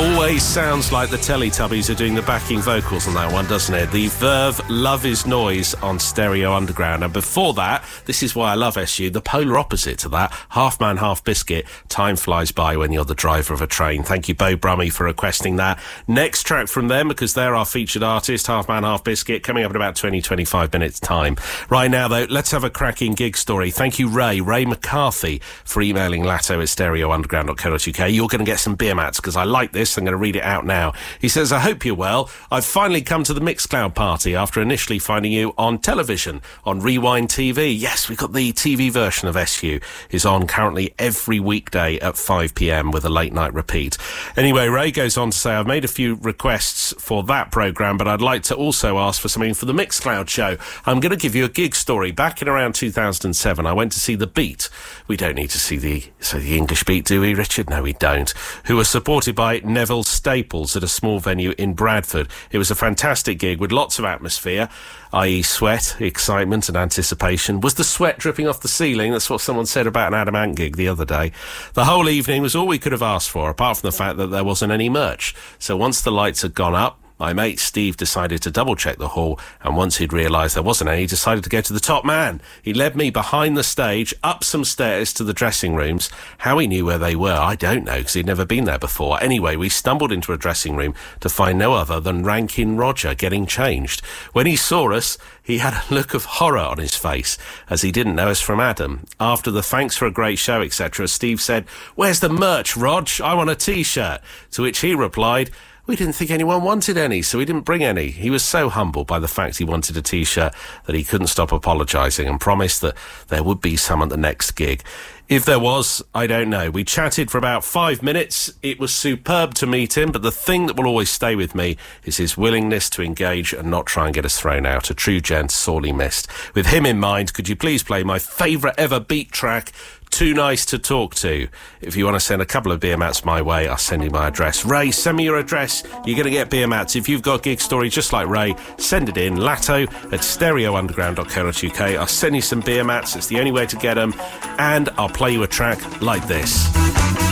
always sounds like the Teletubbies are doing the backing vocals on that one, doesn't it? The Verve Love Is Noise on Stereo Underground. And before that, this is why I love SU, the polar opposite to that, Half Man, Half Biscuit, Time Flies By When You're the Driver of a Train. Thank you, Bo Brummie, for requesting that. Next track from them, because they're our featured artist, Half Man, Half Biscuit, coming up in about 20-25 minutes' time. Right now, though, let's have a cracking gig story. Thank you, Ray McCarthy, for emailing latto@stereounderground.co.uk. You're going to get some beer mats, because I like this. I'm going to read it out now. He says, I hope you're well. I've finally come to the Mixcloud party after initially finding you on television, on Rewind TV. Yes, we've got the TV version of SU. Is on currently every weekday at 5 p.m. with a late night repeat. Anyway, Ray goes on to say, I've made a few requests for that programme, but I'd like to also ask for something for the Mixcloud show. I'm going to give you a gig story. Back in around 2007, I went to see The Beat. We don't need to see the English Beat, do we, Richard? No, we don't. Who were supported by Neville Staples at a small venue in Bradford. It was a fantastic gig with lots of atmosphere, i.e. sweat, excitement and anticipation. Was the sweat dripping off the ceiling? That's what someone said about an Adam Ant gig the other day. The whole evening was all we could have asked for, apart from the fact that there wasn't any merch. So once the lights had gone up, my mate Steve decided to double-check the hall, and once he'd realised there wasn't any, he decided to go to the top man. He led me behind the stage, up some stairs to the dressing rooms. How he knew where they were, I don't know, because he'd never been there before. Anyway, we stumbled into a dressing room to find no other than Rankin Roger getting changed. When he saw us, he had a look of horror on his face, as he didn't know us from Adam. After the thanks for a great show, etc., Steve said, "Where's the merch, Rog? I want a T-shirt." To which he replied, "We didn't think anyone wanted any, so we didn't bring any." He was so humbled by the fact he wanted a T-shirt that he couldn't stop apologising and promised that there would be some at the next gig. If there was, I don't know. We chatted for about 5 minutes. It was superb to meet him, but the thing that will always stay with me is his willingness to engage and not try and get us thrown out. A true gent, sorely missed. With him in mind, could you please play my favourite ever beat track, Too Nice to Talk To? If you want to send a couple of beer mats my way, I'll send you my address. Ray, send me your address. You're going to get beer mats. If you've got a gig story just like Ray, send it in, latto@stereounderground.co.uk. I'll send you some beer mats. It's the only way to get them. And I'll play you a track like this.